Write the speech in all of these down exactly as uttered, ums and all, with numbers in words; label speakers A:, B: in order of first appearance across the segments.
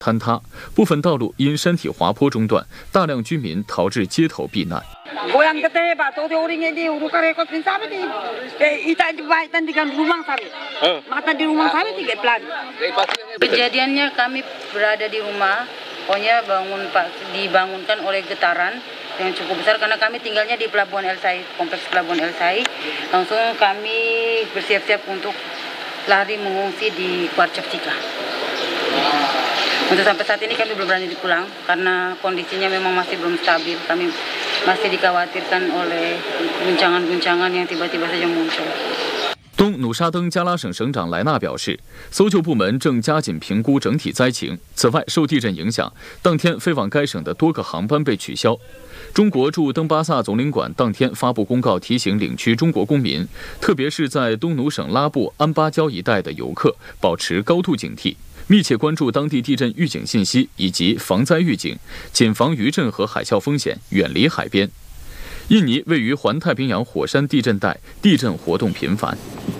A: 坍塌，部分道路因山体滑坡中断，大量居民逃至街头避难。
B: Kejadiannya kami berada di rumah, pokoknya bangun dibangunkan oleh getaran yang cukup besar karena kami tinggalnya di Pelabuhan El Sai, kompleks Pelabuhan El Sai. Langsung kami bersiap-siap untuk lari mengungsi di Kuarcap Cika. Untuk sampai saat ini kami belum berani pulang karena kondisinya memang masih belum stabil. Kami masih dikhawatirkan oleh guncangan-guncangan yang tiba-tiba saja muncul。
A: 东努沙登加拉省省长莱纳表示，搜救部门正加紧评估整体灾情。此外，受地震影响，当天飞往该省的多个航班被取消。中国驻登巴萨总领馆当天发布公告，提醒领区中国公民，特别是在东努省拉布安巴礁一带的游客，保持高度警惕，密切关注当地地震预警信息以及防灾预警，谨防余震和海啸风险，远离海边。 印尼位于环太平洋火山地震带，地震活动频繁。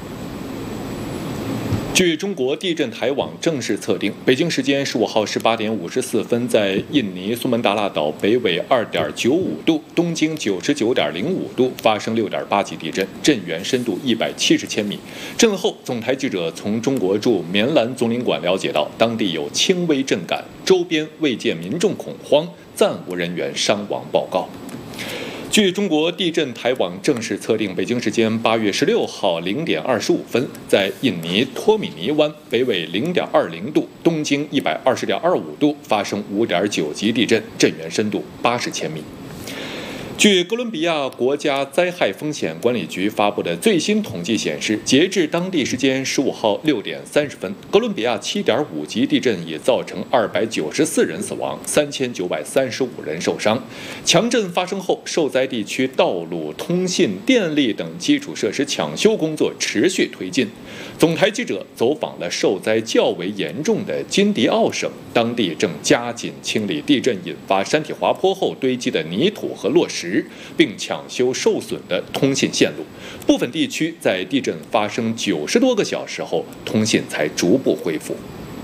C: 据中国地震台网正式测定，北京时间十五号十八点五十四分，在印尼苏门答腊岛北纬二点九五度、东经九十九点零五度发生六点八级地震，震源深度一百七十千米。震后，总台记者从中国驻棉兰总领馆了解到，当地有轻微震感，周边未见民众恐慌，暂无人员伤亡报告。 据中国地震台网正式测定，北京时间八月十六号零点二十五分，在印尼托米尼湾北纬零点二零度、东经一百二十点二五度发生五点九级地震，震源深度八十千米。 据哥伦比亚国家灾害风险管理局发布的最新统计显示，截至当地时间十五号六点三十分，哥伦比亚七点五级地震已造成二百九十四人死亡，三千九百三十五人受伤。强震发生后，受灾地区道路、通信、电力等基础设施抢修工作持续推进。总台记者走访了受灾较为严重的金迪奥省，当地正加紧清理地震引发山体滑坡后堆积的泥土和落石。 并抢修受损的通信线路，部分地区在地震发生九十多个小时后，通信才逐步恢复。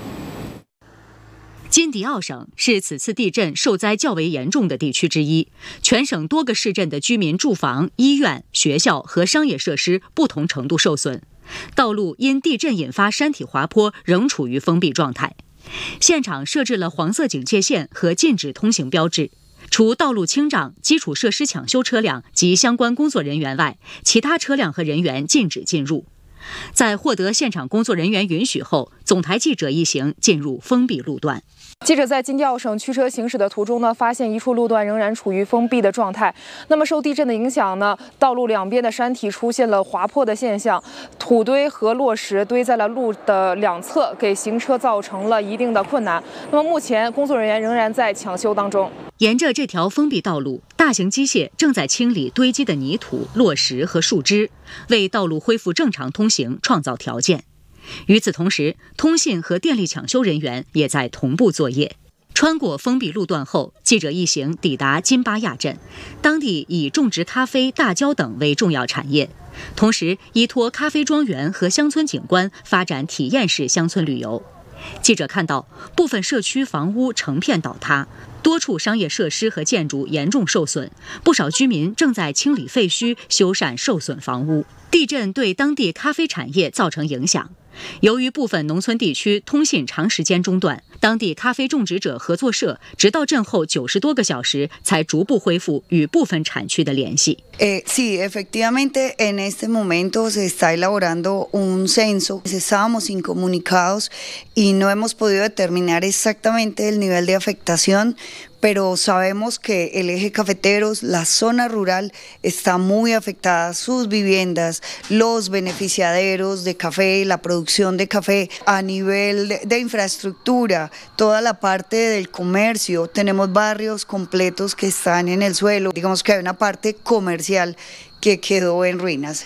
D: 金迪奥省是此次地震受灾较为严重的地区之一，全省多个市镇的居民住房、医院、学校和商业设施不同程度受损，道路因地震引发山体滑坡仍处于封闭状态，现场设置了黄色警戒线和禁止通行标志。 除道路清障、基础设施抢修车辆及相关工作人员外，其他车辆和人员禁止进入。在获得现场工作人员允许后，总台记者一行进入封闭路段。
E: 记者在金迪奥省驱车行驶的途中呢，发现一处路段仍然处于封闭的状态。那么受地震的影响呢，道路两边的山体出现了滑坡的现象，土堆和落石堆在了路的两侧，给行车造成了一定的困难。那么目前工作人员仍然在抢修当中。
D: 沿着这条封闭道路，大型机械正在清理堆积的泥土、落石和树枝，为道路恢复正常通行创造条件。 与此同时，通信和电力抢修人员也在同步作业。穿过封闭路段后，记者一行抵达金巴亚镇，当地以种植咖啡、大蕉等为重要产业，同时依托咖啡庄园和乡村景观发展体验式乡村旅游。记者看到，部分社区房屋成片倒塌，多处商业设施和建筑严重受损，不少居民正在清理废墟、修缮受损房屋。地震对当地咖啡产业造成影响。 由于部分农村地区通信长时间中断，当地咖啡种植者合作社直到震后九十多个小时才逐步恢复与部分产区的联系。
F: Eh, sí, efectivamente, en este momento se está elaborando un censo. Estábamos incomunicados y no hemos podido determinar exactamente el nivel de afectación. Pero sabemos que el eje cafeteros, la zona rural, está muy afectada, sus viviendas, los beneficiaderos de café, la producción de café, a nivel de, de infraestructura, toda la parte del comercio, tenemos barrios completos que están en el suelo, digamos que hay una parte comercial que quedó en ruinas.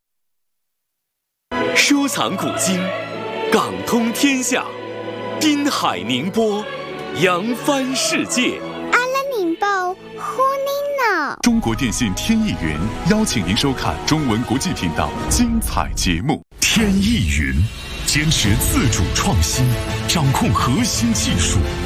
G: 收藏古今，港通天下，滨海宁波。 扬帆世界，
H: 阿拉宁报呼您呢。
I: 中国电信天翼云邀请您收看中文国际频道精彩节目。天翼云， 坚持自主创新，掌控核心技术，